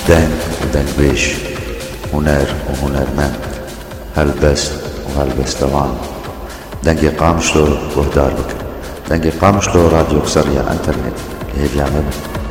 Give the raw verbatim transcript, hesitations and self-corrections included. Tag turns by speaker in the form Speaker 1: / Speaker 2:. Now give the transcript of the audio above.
Speaker 1: دنگ ودنگبيش، هنر وهنرمند، هلبست وهلبستوان. دنگی قامشلو وهدارلك، دنگی قامشلو راديو سريع انترنت اللي هي بيعمل